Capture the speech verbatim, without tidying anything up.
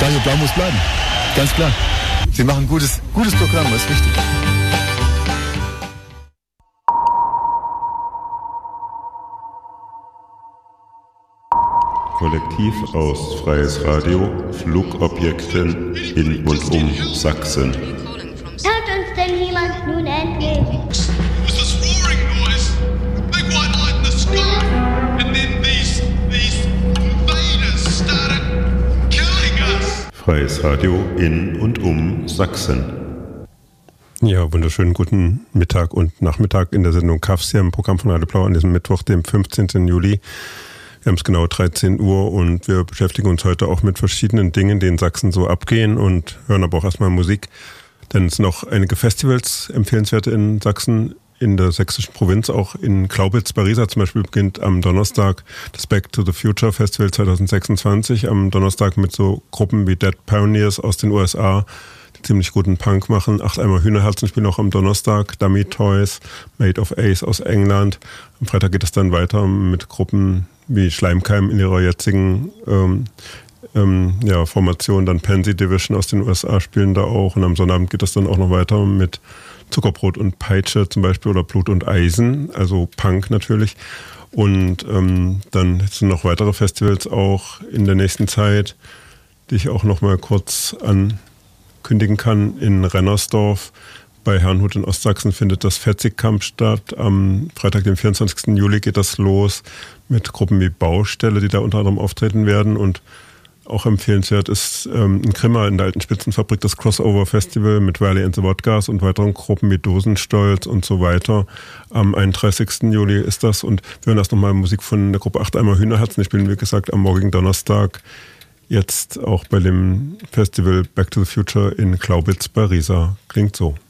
Radio Blau muss bleiben. Ganz klar. Sie machen gutes, gutes Programm, das ist wichtig. Kollektiv aus Freies Radio, Flugobjekten in und um Sachsen. Hört uns denn jemand nun endlich? Freies Radio in und um Sachsen. Ja, wunderschönen guten Mittag und Nachmittag in der Sendung K A F S hier im Programm von Radio Blau an diesem Mittwoch, dem fünfzehnten Juli. Wir haben es genau dreizehn Uhr und wir beschäftigen uns heute auch mit verschiedenen Dingen, die in Sachsen so abgehen und hören aber auch erstmal Musik. Denn es sind noch einige Festivals empfehlenswerte in Sachsen, in der sächsischen Provinz, auch in Glaubitz bei Riesa zum Beispiel beginnt am Donnerstag das Back to the Future Festival zwanzig sechsundzwanzig. Am Donnerstag mit so Gruppen wie Dead Pioneers aus den U S A, die ziemlich guten Punk machen. Acht Eimer Hühnerherzen spielen auch am Donnerstag. Dummy Toys, Made of Ace aus England. Am Freitag geht es dann weiter mit Gruppen wie Schleimkeim in ihrer jetzigen ähm, ähm, ja, Formation. Dann Pansy Division aus den U S A spielen da auch. Und am Sonnabend geht es dann auch noch weiter mit Zuckerbrot und Peitsche zum Beispiel oder Blut und Eisen, also Punk natürlich. Und ähm, dann sind noch weitere Festivals auch in der nächsten Zeit, die ich auch noch mal kurz ankündigen kann. In Rennersdorf bei Herrnhut in Ostsachsen findet das Fetzig-Camp statt. Am Freitag, dem vierundzwanzigsten Juli geht das los mit Gruppen wie Baustelle, die da unter anderem auftreten werden. Und auch empfehlenswert ist ähm, in Grimma in der alten Spitzenfabrik das Crossover Festival mit Wiley and the Wodgas und weiteren Gruppen wie Dosenstolz und so weiter. Am einunddreißigsten Juli ist das und wir hören erst nochmal Musik von der Gruppe Acht Eimer Hühnerherzen. Die spielen, wie gesagt, am morgigen Donnerstag jetzt auch bei dem Festival Back to the Future in Glaubitz bei Riesa. Klingt so.